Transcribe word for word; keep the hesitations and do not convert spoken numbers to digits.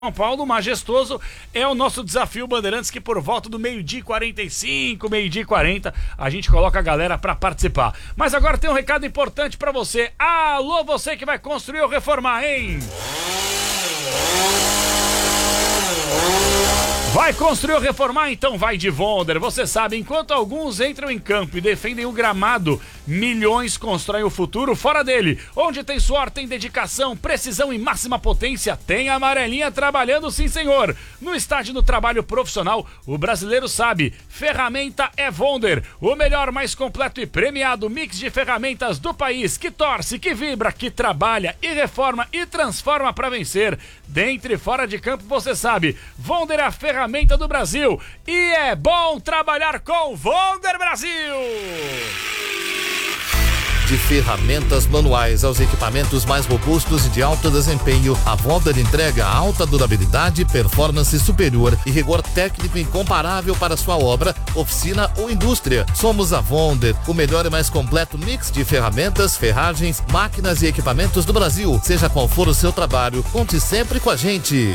São Paulo, majestoso, é o nosso desafio Bandeirantes, que por volta do meio-dia e quarenta e cinco, meio-dia e quarenta, a gente coloca a galera pra participar. Mas agora tem um recado importante pra você. Alô, você que vai construir ou reformar, hein? Vai construir ou reformar? Então vai de Vonder. Você sabe, enquanto alguns entram em campo e defendem o gramado, milhões constroem o futuro fora dele. Onde tem suor, tem dedicação, precisão e máxima potência, tem a amarelinha trabalhando, sim senhor. No estádio do trabalho profissional, o brasileiro sabe, ferramenta é Vonder. O melhor, mais completo e premiado mix de ferramentas do país, que torce, que vibra, que trabalha e reforma e transforma para vencer. Dentro e fora de campo, você sabe, Vonder é a ferramenta do Brasil e é bom trabalhar com Vonder Brasil. De ferramentas manuais aos equipamentos mais robustos e de alto desempenho, a Vonder entrega alta durabilidade, performance superior e rigor técnico incomparável para sua obra, oficina ou indústria. Somos a Vonder, o melhor e mais completo mix de ferramentas, ferragens, máquinas e equipamentos do Brasil. Seja qual for o seu trabalho, conte sempre com a gente.